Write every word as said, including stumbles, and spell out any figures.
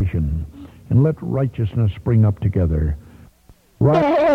opposition, and let righteousness spring up together. Right.